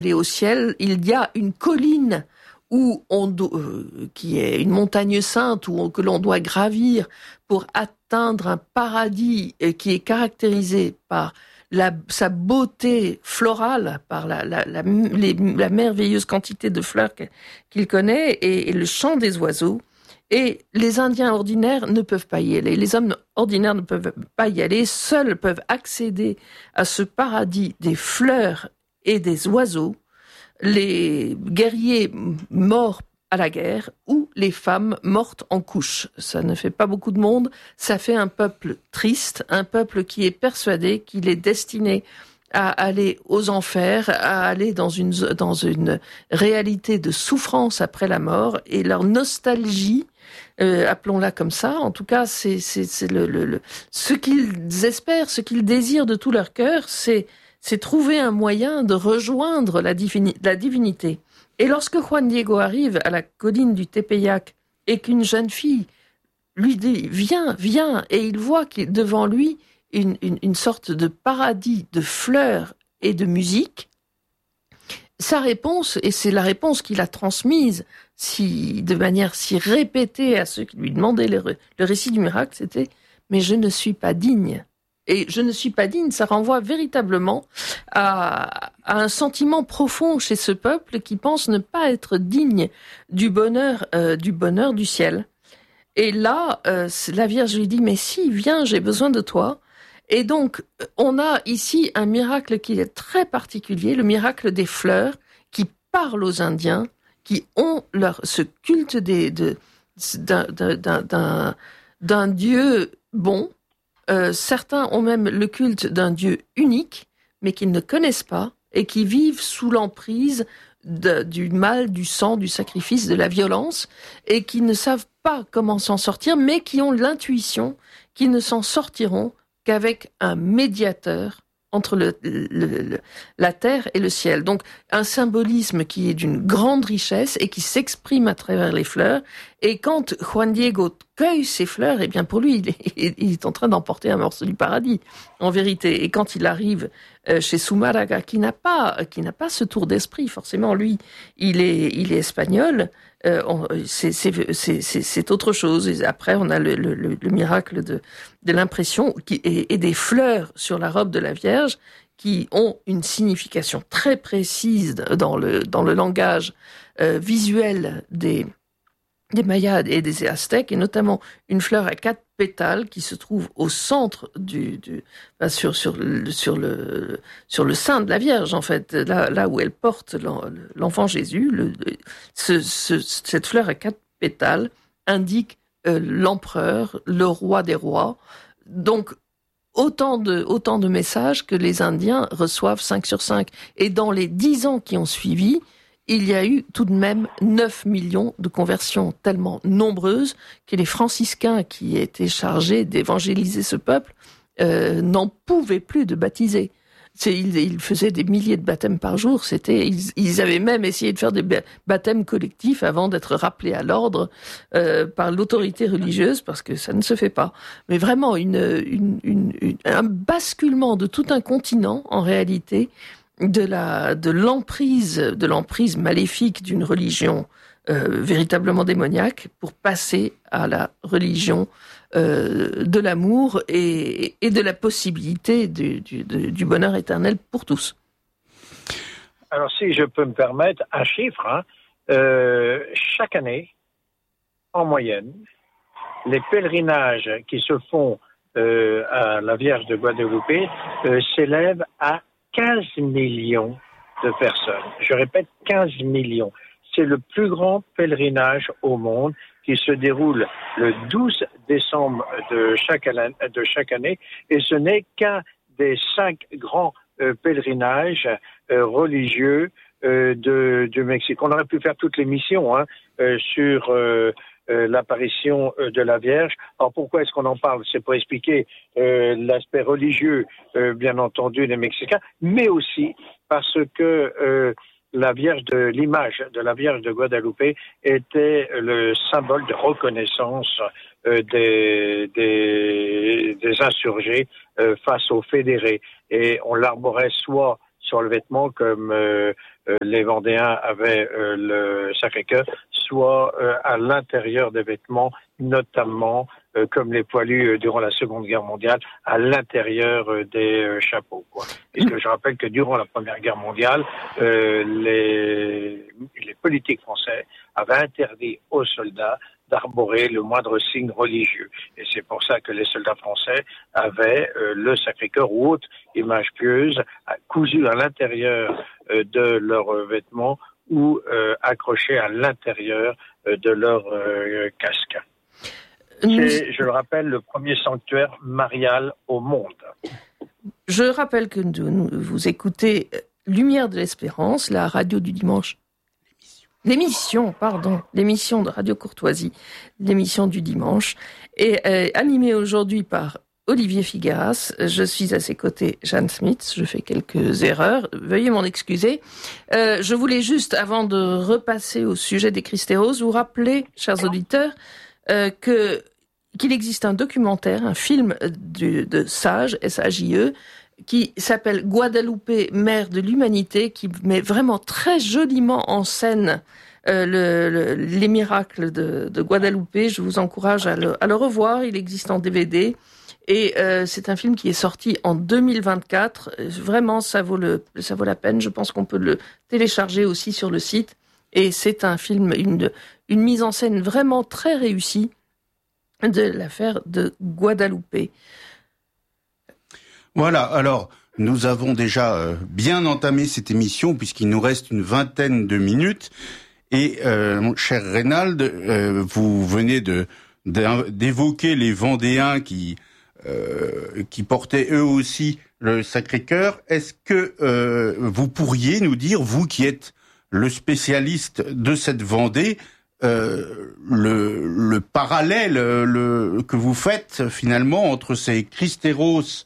aller au ciel, il y a une colline qui est une montagne sainte que l'on doit gravir pour atteindre un paradis qui est caractérisé par sa beauté florale, par la merveilleuse quantité de fleurs qu'il connaît et le chant des oiseaux. Et les Indiens ordinaires ne peuvent pas y aller. Les hommes ordinaires ne peuvent pas y aller. Seuls peuvent accéder à ce paradis des fleurs et des oiseaux les guerriers morts à la guerre ou les femmes mortes en couches. Ça ne fait pas beaucoup de monde. Ça fait un peuple triste, un peuple qui est persuadé qu'il est destiné à aller aux enfers, à aller dans une réalité de souffrance après la mort, et leur nostalgie, appelons-la comme ça, en tout cas, c'est ce qu'ils espèrent, ce qu'ils désirent de tout leur cœur, c'est trouver un moyen de rejoindre la divinité. Et lorsque Juan Diego arrive à la colline du Tepeyac et qu'une jeune fille lui dit « Viens, viens », et il voit devant lui une sorte de paradis de fleurs et de musique, sa réponse, et c'est la réponse qu'il a transmise de manière si répétée à ceux qui lui demandaient le récit du miracle, c'était « Mais je ne suis pas digne ». Et je ne suis pas digne, ça renvoie véritablement à un sentiment profond chez ce peuple qui pense ne pas être digne du bonheur du ciel. Et là, la Vierge lui dit, mais si, viens, j'ai besoin de toi. Et donc, on a ici un miracle qui est très particulier, le miracle des fleurs, qui parle aux Indiens, qui ont ce culte d'un Dieu bon. Certains ont même le culte d'un Dieu unique, mais qu'ils ne connaissent pas, et qui vivent sous l'emprise du mal, du sang, du sacrifice, de la violence, et qui ne savent pas comment s'en sortir, mais qui ont l'intuition qu'ils ne s'en sortiront qu'avec un médiateur entre la terre et le ciel. Donc, un symbolisme qui est d'une grande richesse et qui s'exprime à travers les fleurs. Et quand Juan Diego cueille ces fleurs, eh bien, pour lui, il est en train d'emporter un morceau du paradis, en vérité. Et quand il arrive chez Zumárraga, qui n'a pas ce tour d'esprit, forcément, lui, il est espagnol, c'est autre chose. Et après, on a le miracle de l'impression et des fleurs sur la robe de la Vierge qui ont une signification très précise dans le langage visuel des Mayas et des Aztèques, et notamment une fleur à 4 pétales qui se trouve au centre sur le sein de la Vierge, en fait, là où elle porte l'enfant Jésus. Cette fleur à 4 pétales indique l'empereur, le roi des rois. Donc, autant de messages que les Indiens reçoivent 5 sur 5. Et dans les 10 ans qui ont suivi, il y a eu tout de même 9 millions de conversions tellement nombreuses que les franciscains qui étaient chargés d'évangéliser ce peuple n'en pouvaient plus de baptiser. Ils faisaient des milliers de baptêmes par jour. Ils avaient même essayé de faire des baptêmes collectifs avant d'être rappelés à l'ordre par l'autorité religieuse, parce que ça ne se fait pas. Mais vraiment un basculement de tout un continent, en réalité, de l'emprise maléfique d'une religion véritablement démoniaque pour passer à la religion de l'amour et de la possibilité du bonheur éternel pour tous. Alors, si je peux me permettre, un chiffre, chaque année, en moyenne, les pèlerinages qui se font à la Vierge de Guadeloupe s'élèvent à 15 millions de personnes. Je répète, 15 millions. C'est le plus grand pèlerinage au monde qui se déroule le 12 décembre de chaque année, et ce n'est qu'un des 5 grands pèlerinages religieux du Mexique. On aurait pu faire toutes les missions sur l'apparition de la Vierge. Alors pourquoi est-ce qu'on en parle? C'est pour expliquer l'aspect religieux, bien entendu, des Mexicains, mais aussi parce que l'image de la Vierge de Guadeloupe était le symbole de reconnaissance des insurgés face aux fédérés. Et on l'arborait soit sur le vêtement comme les Vendéens avaient le Sacré-Cœur, soit à l'intérieur des vêtements, notamment comme les poilus durant la Seconde Guerre mondiale, à l'intérieur des chapeaux, quoi. Puisque je rappelle que durant la Première Guerre mondiale, les politiques français avaient interdit aux soldats d'arborer le moindre signe religieux. Et c'est pour ça que les soldats français avaient le Sacré-Cœur ou autre image pieuse cousu à l'intérieur de leurs vêtements ou accroché à l'intérieur de leur casque. C'est, je le rappelle, le premier sanctuaire marial au monde. Je rappelle que vous écoutez Lumière de l'Espérance, la radio du dimanche. L'émission de Radio Courtoisie, l'émission du dimanche, est animée aujourd'hui par Olivier Figaras. Je suis à ses côtés, Jeanne Smith. Je fais quelques erreurs. Veuillez m'en excuser. Je voulais juste, avant de repasser au sujet des Christéros, vous rappeler, chers auditeurs, qu'il existe un documentaire, un film de SAGE, S-A-J-E, qui s'appelle Guadeloupe, mère de l'humanité, qui met vraiment très joliment en scène les miracles de Guadeloupe. Je vous encourage à le revoir. Il existe en DVD. Et c'est un film qui est sorti en 2024. Vraiment, ça vaut la peine. Je pense qu'on peut le télécharger aussi sur le site. Et c'est un film, une mise en scène vraiment très réussie de l'affaire de Guadeloupe. Voilà, alors nous avons déjà bien entamé cette émission puisqu'il nous reste une vingtaine de minutes. Et mon cher Reynald, vous venez d'évoquer les Vendéens qui portaient eux aussi le Sacré-Cœur. Est-ce que vous pourriez nous dire, vous qui êtes le spécialiste de cette Vendée, le parallèle que vous faites finalement entre ces Christéros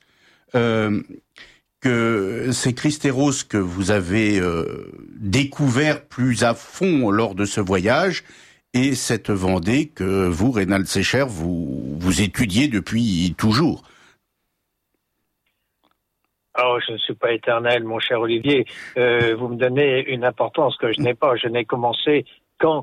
que vous avez découvert plus à fond lors de ce voyage et cette Vendée que vous, Reynald Secher, vous étudiez depuis toujours. Oh, je ne suis pas éternel, mon cher Olivier. Vous me donnez une importance que je n'ai pas. Je n'ai commencé qu'en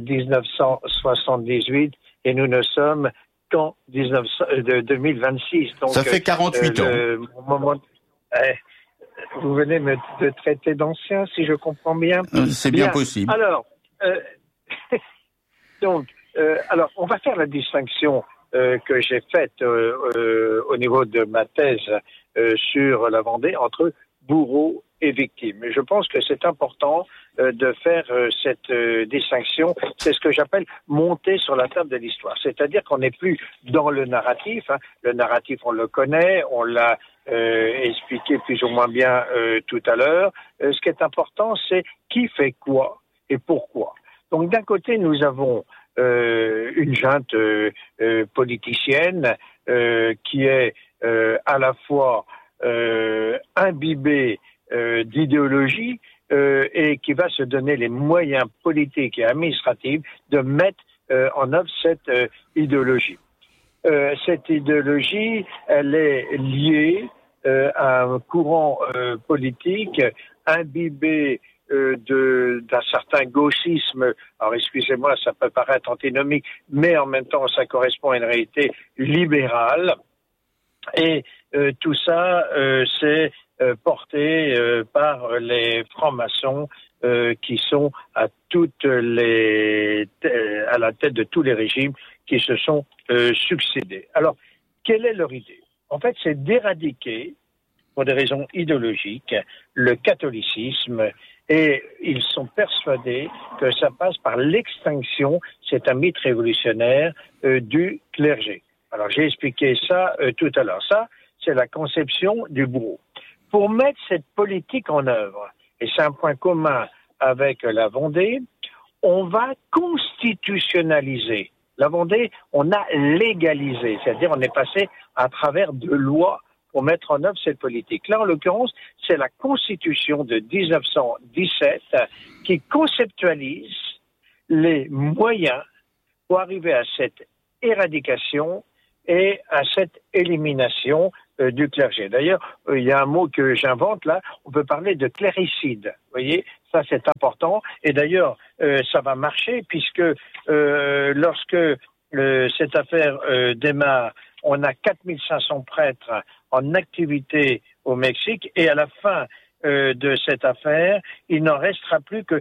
1978 et nous ne sommes qu'en 2026. Donc, ça fait 48 ans. Vous venez me traiter d'ancien, si je comprends bien. C'est bien possible. Alors, alors, on va faire la distinction que j'ai faite au niveau de ma thèse sur la Vendée entre bourreau et victime. Je pense que c'est important de faire cette distinction. C'est ce que j'appelle monter sur la table de l'histoire. C'est-à-dire qu'on n'est plus dans le narratif. Le narratif, on le connaît, on l'a expliqué plus ou moins bien tout à l'heure. Ce qui est important, c'est qui fait quoi et pourquoi. Donc d'un côté, nous avons une junte politicienne qui est à la fois imbibée d'idéologie et qui va se donner les moyens politiques et administratifs de mettre en œuvre cette idéologie. Cette idéologie, elle est liée à un courant politique imbibé d'un certain gauchisme. Alors excusez-moi, ça peut paraître antinomique, mais en même temps ça correspond à une réalité libérale. Et tout ça, c'est porté par les francs-maçons qui sont à la tête de tous les régimes qui se sont succédés. Alors, quelle est leur idée? En fait, c'est d'éradiquer, pour des raisons idéologiques, le catholicisme, et ils sont persuadés que ça passe par l'extinction, c'est un mythe révolutionnaire, du clergé. Alors, j'ai expliqué ça tout à l'heure. Ça, c'est la conception du bourreau. Pour mettre cette politique en œuvre, et c'est un point commun avec la Vendée, on va constitutionnaliser. La Vendée, on a légalisé, c'est-à-dire on est passé à travers de lois pour mettre en œuvre cette politique. Là, en l'occurrence, c'est la Constitution de 1917 qui conceptualise les moyens pour arriver à cette éradication et à cette élimination du clergé. D'ailleurs, il y a un mot que j'invente là, on peut parler de cléricide. Vous voyez, ça c'est important. Et d'ailleurs, ça va marcher puisque lorsque cette affaire démarre, on a 4500 prêtres en activité au Mexique et à la fin de cette affaire, il n'en restera plus que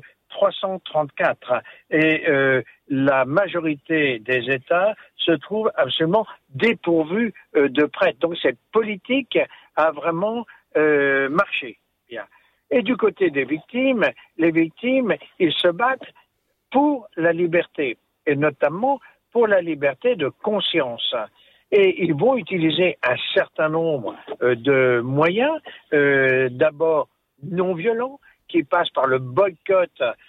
334 et la majorité des États se trouve absolument dépourvus de prêtres. Donc cette politique a vraiment marché. Bien. Et du côté des victimes, les victimes, ils se battent pour la liberté et notamment pour la liberté de conscience. Et ils vont utiliser un certain nombre de moyens, d'abord non violents, qui passent par le boycott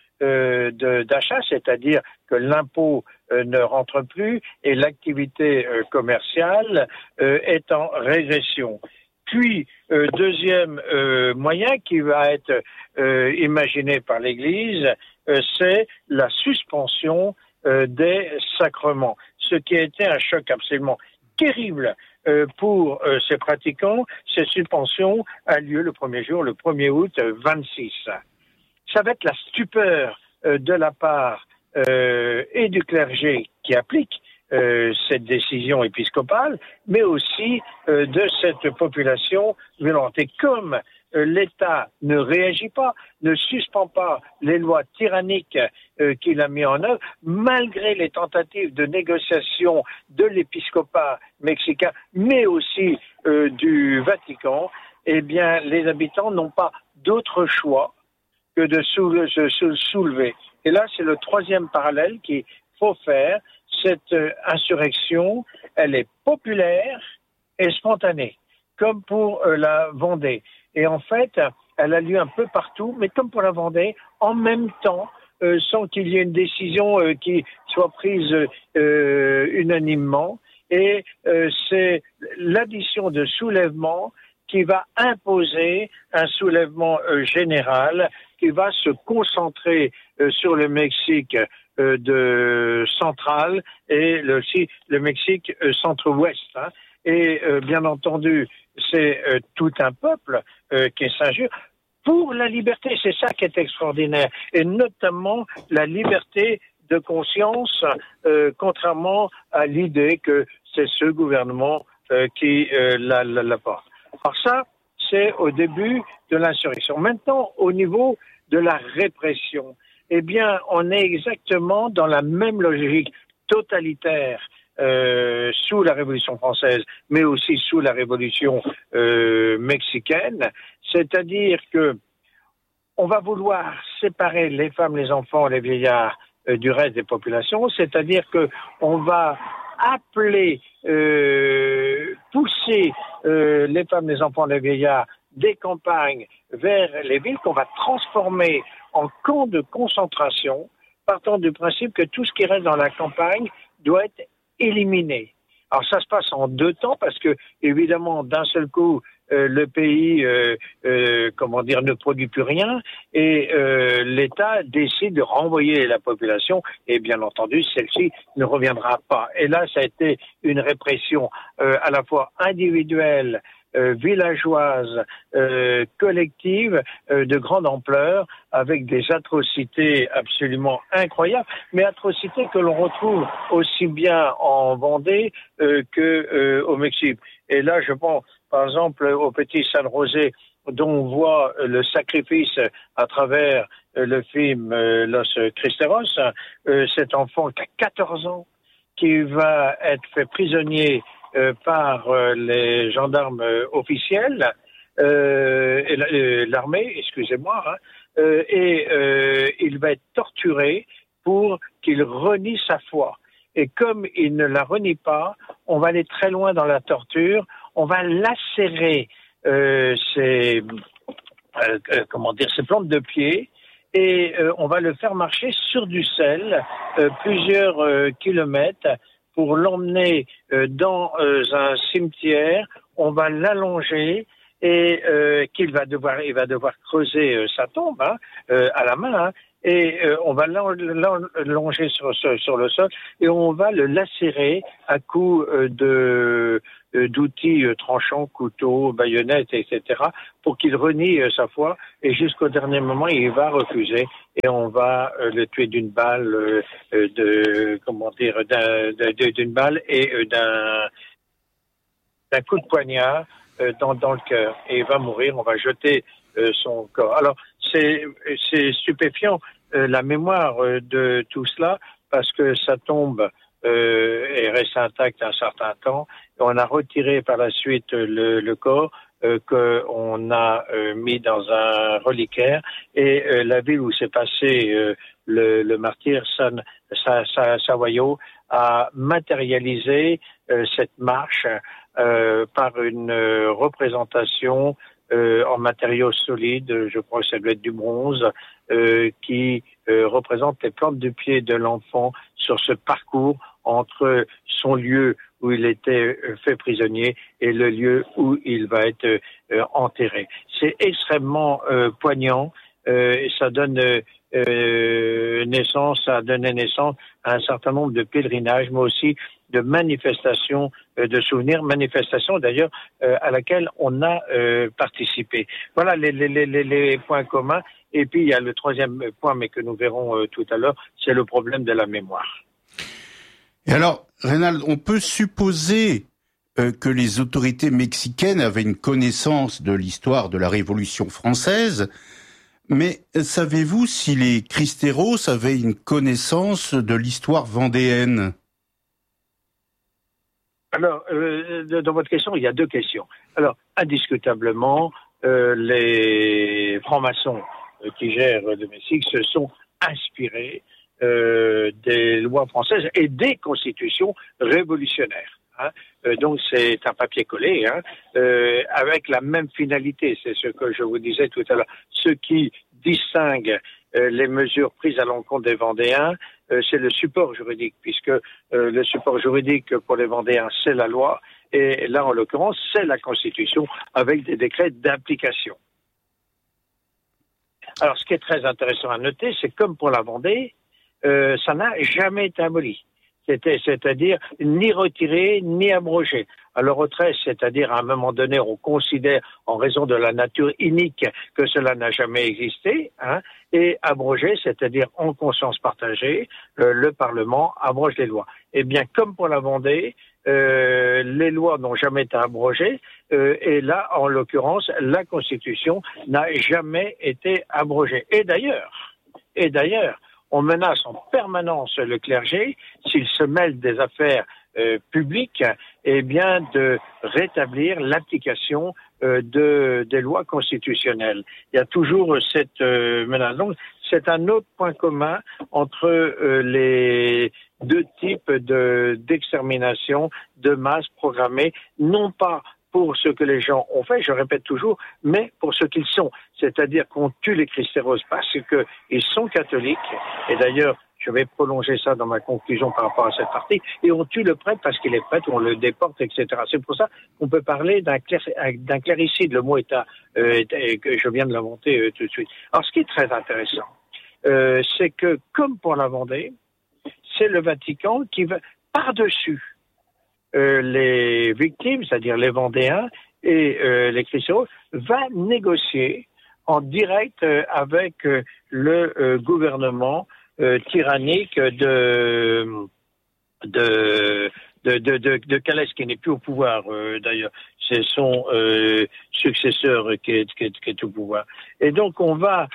d'achat, c'est-à-dire que l'impôt ne rentre plus et l'activité commerciale est en régression. Puis, deuxième moyen qui va être imaginé par l'Église, c'est la suspension des sacrements, ce qui a été un choc absolument terrible pour ces pratiquants. Cette suspension a lieu le premier jour, le 1er août 26. Ça va être la stupeur de la part et du clergé qui applique cette décision épiscopale, mais aussi de cette population violente. Et comme l'État ne réagit pas, ne suspend pas les lois tyranniques qu'il a mis en œuvre, malgré les tentatives de négociation de l'épiscopat mexicain, mais aussi du Vatican, eh bien, les habitants n'ont pas d'autre choix que de se soulever. Et là, c'est le troisième parallèle qu'il faut faire. Cette insurrection, elle est populaire et spontanée, comme pour la Vendée. Et en fait, elle a lieu un peu partout, mais comme pour la Vendée, en même temps, sans qu'il y ait une décision qui soit prise unanimement. Et c'est l'addition de soulèvements qui va imposer un soulèvement général qui va se concentrer sur le Mexique de central et aussi le Mexique centre-ouest. Hein. Et bien entendu, c'est tout un peuple qui s'injure pour la liberté. C'est ça qui est extraordinaire. Et notamment la liberté de conscience, contrairement à l'idée que c'est ce gouvernement qui la porte. Alors ça, c'est au début de l'insurrection. Maintenant, au niveau de la répression, eh bien, on est exactement dans la même logique totalitaire sous la Révolution française, mais aussi sous la Révolution mexicaine. C'est-à-dire que on va vouloir séparer les femmes, les enfants, les vieillards du reste des populations. C'est-à-dire que on va appeler, pousser les femmes, les enfants, les vieillards des campagnes vers les villes qu'on va transformer en camps de concentration, partant du principe que tout ce qui reste dans la campagne doit être éliminé. Alors ça se passe en 2 temps parce que évidemment d'un seul coup le pays ne produit plus rien et l'État décide de renvoyer la population et bien entendu celle-ci ne reviendra pas. Et là ça a été une répression à la fois individuelle, villageoise, collective, de grande ampleur, avec des atrocités absolument incroyables, mais atrocités que l'on retrouve aussi bien en Vendée qu'au Mexique. Et là, je pense, par exemple, au petit San José, dont on voit le sacrifice à travers le film Los Cristeros, cet enfant qui a 14 ans, qui va être fait prisonnier par les gendarmes officiels et l'armée, excusez-moi, hein, il va être torturé pour qu'il renie sa foi. Et comme il ne la renie pas, on va aller très loin dans la torture, on va lacérer ses plantes de pied et on va le faire marcher sur du sel plusieurs kilomètres pour l'emmener dans un cimetière. On va l'allonger et il va devoir creuser sa tombe à la main, et on va l'allonger sur le sol et on va le lacérer à coups d'outils tranchants, couteaux, baïonnettes, etc., pour qu'il renie sa foi, et jusqu'au dernier moment il va refuser et on va le tuer d'une balle, d'une balle et d'un coup de poignard dans le cœur, et il va mourir. On va jeter son corps. Alors c'est stupéfiant la mémoire de tout cela, parce que sa tombe est restée intacte un certain temps. On a retiré par la suite le corps qu'on a mis dans un reliquaire, et la ville où s'est passé le martyr, Savoyot, a matérialisé cette marche par une représentation en matériaux solides, je crois que ça doit être du bronze, qui représente les plantes du pied de l'enfant sur ce parcours entre son lieu où il était fait prisonnier et le lieu où il va être enterré. C'est extrêmement poignant, et ça donne naissance à un certain nombre de pèlerinages, mais aussi de manifestations de souvenirs, manifestations d'ailleurs à laquelle on a participé. Voilà les points communs. Et puis il y a le troisième point, mais que nous verrons tout à l'heure, c'est le problème de la mémoire. Et alors, Reynald, on peut supposer que les autorités mexicaines avaient une connaissance de l'histoire de la Révolution française, mais savez-vous si les Cristeros avaient une connaissance de l'histoire vendéenne ? Alors, dans votre question, il y a deux questions. Alors, indiscutablement, les francs-maçons qui gèrent le Mexique se sont inspirés des lois françaises et des constitutions révolutionnaires. Donc c'est un papier collé, avec la même finalité. C'est ce que je vous disais tout à l'heure. Ce qui distingue les mesures prises à l'encontre des Vendéens, c'est le support juridique, puisque le support juridique pour les Vendéens, c'est la loi, et là en l'occurrence, c'est la Constitution avec des décrets d'application. Alors ce qui est très intéressant à noter, c'est que comme pour la Vendée, ça n'a jamais été aboli. C'est-à-dire ni retiré, ni abrogé. À le retrait, c'est-à-dire à un moment donné, on considère, en raison de la nature inique, que cela n'a jamais existé, et abrogé, c'est-à-dire en conscience partagée, le Parlement abroge les lois. Eh bien, comme pour la Vendée, les lois n'ont jamais été abrogées, et là, en l'occurrence, la Constitution n'a jamais été abrogée. Et d'ailleurs, on menace en permanence le clergé, s'il se mêle des affaires publiques, eh bien de rétablir l'application des lois constitutionnelles. Il y a toujours cette menace. Donc, c'est un autre point commun entre les deux types d'extermination de masse programmée, non pas pour ce que les gens ont fait, je répète toujours, mais pour ce qu'ils sont. C'est-à-dire qu'on tue les Cristeros parce qu'ils sont catholiques, et d'ailleurs, je vais prolonger ça dans ma conclusion par rapport à cette partie, et on tue le prêtre parce qu'il est prêtre, on le déporte, etc. C'est pour ça qu'on peut parler d'un cléricide. Le mot que je viens de l'inventer tout de suite. Alors, ce qui est très intéressant, c'est que, comme pour la Vendée, c'est le Vatican qui va par-dessus les victimes, c'est-à-dire les Vendéens et les Cristeros, va négocier en direct avec le gouvernement tyrannique de Calès, qui n'est plus au pouvoir d'ailleurs. C'est son successeur qui est au pouvoir. Et donc on va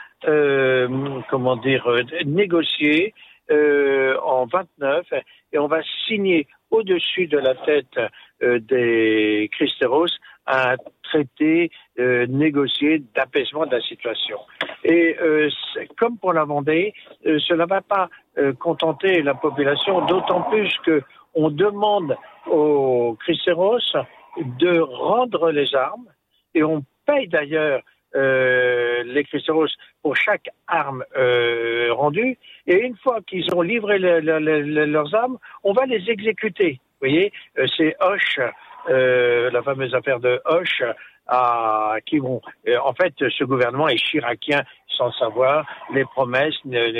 négocier en 29, et on va signer au-dessus de la tête des Cristeros un traité négocié d'apaisement de la situation. Et comme pour la Vendée, cela ne va pas contenter la population, d'autant plus qu'on demande aux Cristeros de rendre les armes, et on paye d'ailleurs les Cristeros pour chaque arme rendue, et une fois qu'ils ont livré leurs armes, on va les exécuter. Vous voyez, c'est Hoche, la fameuse affaire de Hoche, qui vont. En fait, ce gouvernement est chiracien sans savoir. Les promesses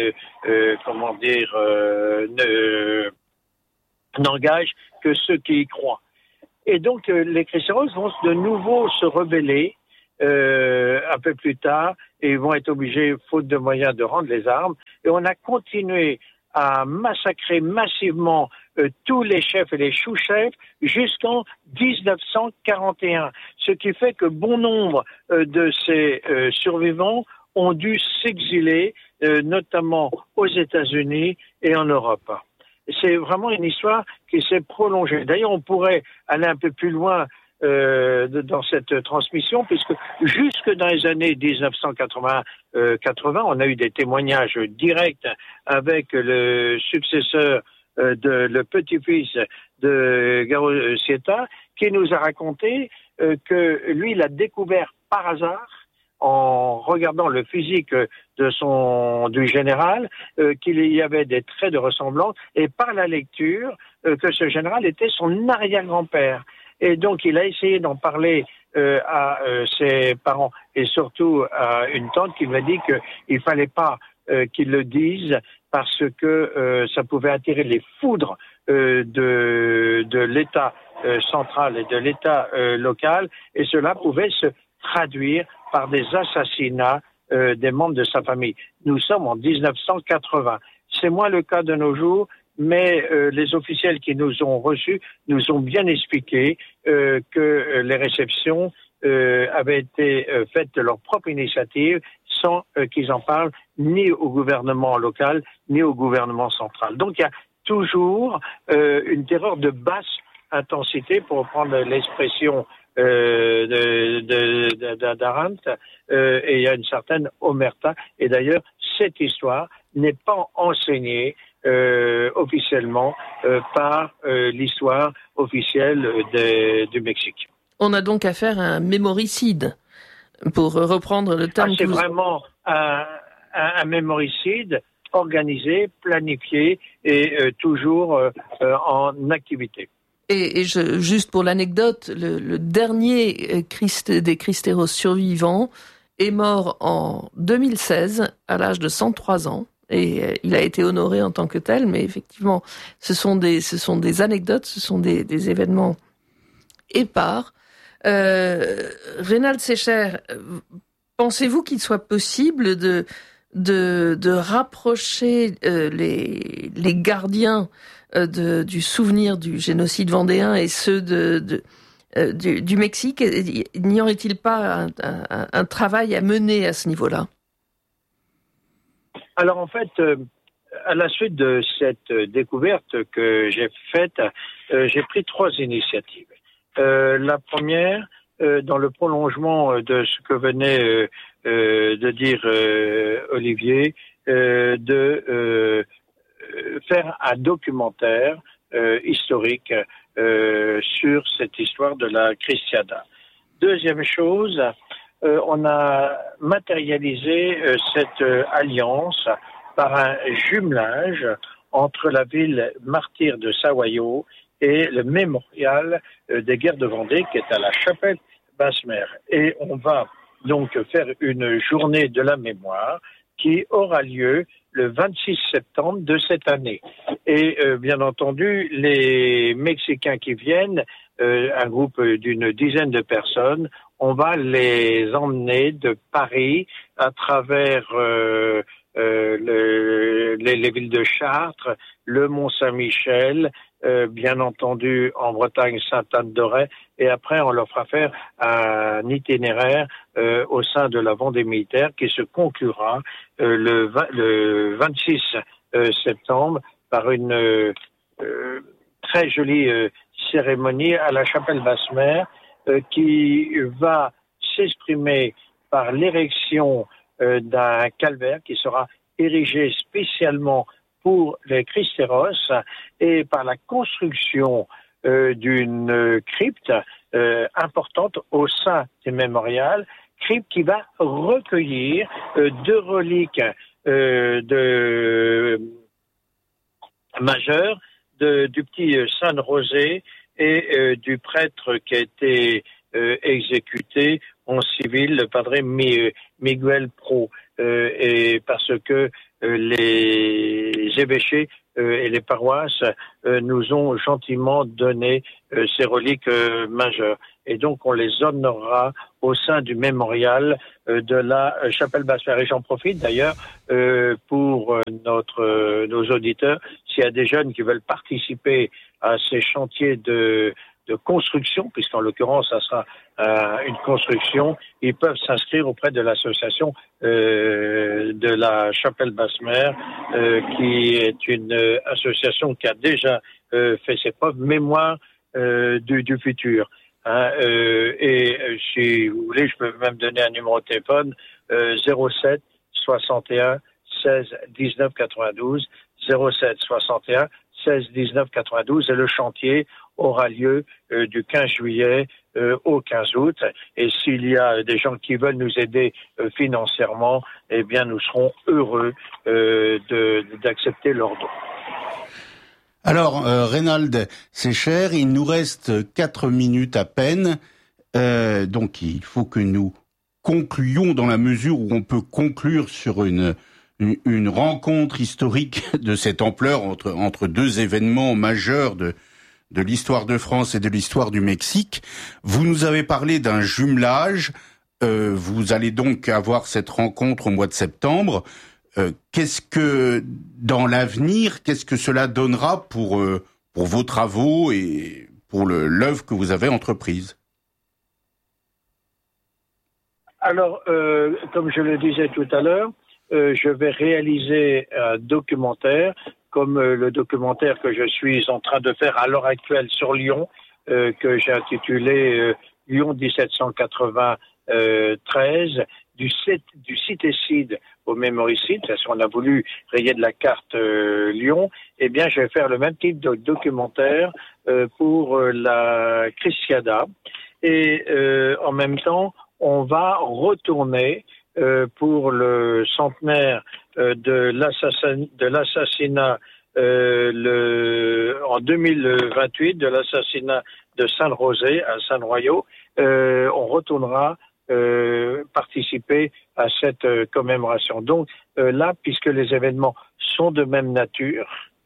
n'engagent que ceux qui y croient. Et donc, les Cristeros vont de nouveau se rebeller un peu plus tard et ils vont être obligés, faute de moyens, de rendre les armes. Et on a continué à massacrer massivement tous les chefs et les sous-chefs jusqu'en 1941. Ce qui fait que bon nombre de ces survivants ont dû s'exiler, notamment aux États-Unis et en Europe. C'est vraiment une histoire qui s'est prolongée. D'ailleurs, on pourrait aller un peu plus loin dans cette transmission, puisque jusque dans les années 1980, on a eu des témoignages directs avec le successeur, le petit-fils de Garo Sieta, qui nous a raconté que lui, il a découvert par hasard, en regardant le physique du général, qu'il y avait des traits de ressemblance, et par la lecture, que ce général était son arrière-grand-père. Et donc, il a essayé d'en parler à ses parents, et surtout à une tante qui lui a dit qu'il fallait pas qu'il le dise, parce que ça pouvait attirer les foudres de l'État central et de l'État local, et cela pouvait se traduire par des assassinats des membres de sa famille. Nous sommes en 1980. C'est moins le cas de nos jours, mais les officiels qui nous ont reçus nous ont bien expliqué que les réceptions avaient été faites de leur propre initiative sans qu'ils en parlent ni au gouvernement local ni au gouvernement central. Donc il y a toujours une terreur de basse intensité, pour reprendre l'expression d'Arendt, et il y a une certaine omerta. Et d'ailleurs, cette histoire n'est pas enseignée officiellement par l'histoire officielle du Mexique. On a donc affaire à un mémoricide, pour reprendre le terme. C'est vraiment un mémoricide organisé, planifié et toujours en activité. Et juste pour l'anecdote, le dernier des Cristeros survivants est mort en 2016 à l'âge de 103 ans. Et il a été honoré en tant que tel, mais effectivement, ce sont des anecdotes, ce sont des événements épars. Reynald Secher, pensez-vous qu'il soit possible de rapprocher les gardiens du souvenir du génocide vendéen et ceux du Mexique? N'y aurait-il pas un travail à mener à ce niveau-là? Alors en fait, à la suite de cette découverte que j'ai faite, j'ai pris 3 initiatives. La première, dans le prolongement de ce que venait de dire Olivier, de faire un documentaire historique sur cette histoire de la Cristiada. Deuxième chose, on a matérialisé cette alliance par un jumelage entre la ville martyre de Sahuayo et le mémorial des guerres de Vendée qui est à la chapelle Basse-Mer. Et on va donc faire une journée de la mémoire qui aura lieu le 26 septembre de cette année. Et bien entendu, les Mexicains qui viennent, un groupe d'une dizaine de personnes, on va les emmener de Paris à travers les villes de Chartres, le Mont-Saint-Michel, bien entendu en Bretagne, Sainte-Anne-d'Auray, et après on leur fera faire un itinéraire au sein de la Vendée militaire qui se conclura le 26 septembre par une très jolie cérémonie à la chapelle Basse-Mer qui va s'exprimer par l'érection d'un calvaire qui sera érigé spécialement pour les Cristeros et par la construction d'une crypte importante au sein du mémorial, crypte qui va recueillir 2 reliques majeures du petit Saint Rosé et du prêtre qui a été exécuté en civil le padre Miguel Pro, et parce que les évêchés et les paroisses nous ont gentiment donné ces reliques majeures. Et donc on les honorera au sein du mémorial de la chapelle Basse-Mère. Et j'en profite d'ailleurs pour nos auditeurs, s'il y a des jeunes qui veulent participer à ces chantiers de construction, puisqu'en l'occurrence ça sera une construction, ils peuvent s'inscrire auprès de l'association de la chapelle Basse-Mère, qui est une association qui a déjà fait ses preuves, Mémoire du futur. Et si vous voulez, je peux même donner un numéro de téléphone, 07 61 16 19 92, 07 61 16 19 92, et le chantier aura lieu du 15 juillet au 15 août. Et s'il y a des gens qui veulent nous aider financièrement, eh bien nous serons heureux d'accepter leur don. Alors, Reynald Secher, il nous reste 4 minutes à peine, donc il faut que nous concluons dans la mesure où on peut conclure sur une rencontre historique de cette ampleur entre deux événements majeurs de l'histoire de France et de l'histoire du Mexique. Vous nous avez parlé d'un jumelage, vous allez donc avoir cette rencontre au mois de septembre. Qu'est-ce que, dans l'avenir, qu'est-ce que cela donnera pour vos travaux et pour l'œuvre que vous avez entreprise? Alors, comme je le disais tout à l'heure, je vais réaliser un documentaire, comme le documentaire que je suis en train de faire à l'heure actuelle sur Lyon, que j'ai intitulé Lyon 1793, du citécide au mémoricide, parce qu'on a voulu rayer de la carte Lyon. Eh bien, je vais faire le même type de documentaire pour la Crisciada. Et en même temps, on va retourner pour le centenaire de l'assassinat en 2028, de l'assassinat de Saint-Rosé à Saint-Royaux. On retournera participer à cette commémoration. Donc là, puisque les événements sont de même nature,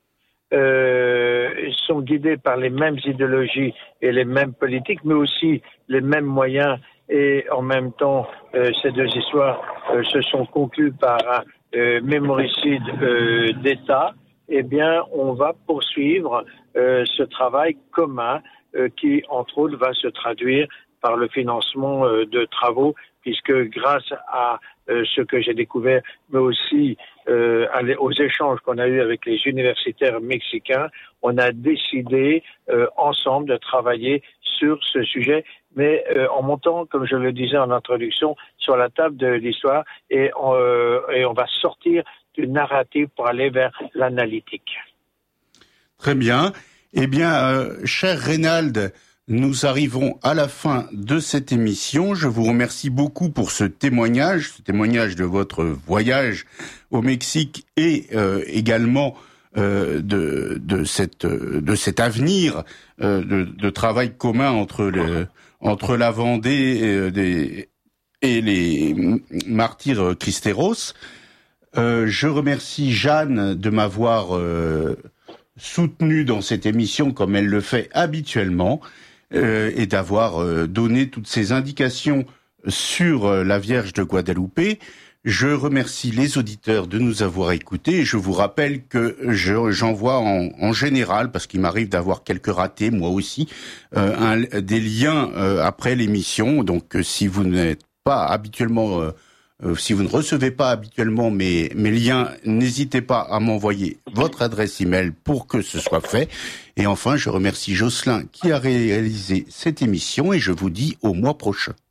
sont guidés par les mêmes idéologies et les mêmes politiques, mais aussi les mêmes moyens, et en même temps, ces deux histoires se sont conclues par un mémoricide d'État, eh bien, on va poursuivre ce travail commun qui, entre autres, va se traduire par le financement de travaux, puisque grâce à ce que j'ai découvert, mais aussi aux échanges qu'on a eus avec les universitaires mexicains, on a décidé ensemble de travailler sur ce sujet, mais en montant, comme je le disais en introduction, sur la table de l'histoire, et on va sortir du narratif pour aller vers l'analytique. Très bien. Eh bien, cher Reynald, nous arrivons à la fin de cette émission. Je vous remercie beaucoup pour ce témoignage de votre voyage au Mexique et également de cet avenir de travail commun entre la Vendée et les martyrs Cristeros. Je remercie Jeanne de m'avoir soutenu dans cette émission comme elle le fait habituellement, et d'avoir donné toutes ces indications sur la Vierge de Guadeloupe. Je remercie les auditeurs de nous avoir écoutés, et je vous rappelle que j'envoie en général, parce qu'il m'arrive d'avoir quelques ratés moi aussi, des liens après l'émission. Donc si vous n'êtes pas habituellement si vous ne recevez pas habituellement mes liens, n'hésitez pas à m'envoyer votre adresse email pour que ce soit fait. Et enfin, je remercie Jocelyn qui a réalisé cette émission, et je vous dis au mois prochain.